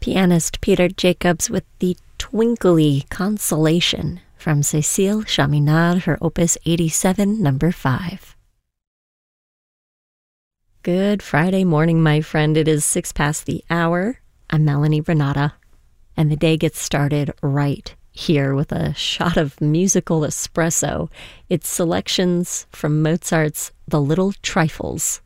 Pianist Peter Jacobs with the twinkly Consolation from Cécile Chaminade, her Opus 87, number 5. Good Friday morning, my friend. It is 6 past the hour. I'm Melanie Renata, and the day gets started right here with a shot of musical espresso. It's selections from Mozart's The Little Trifles,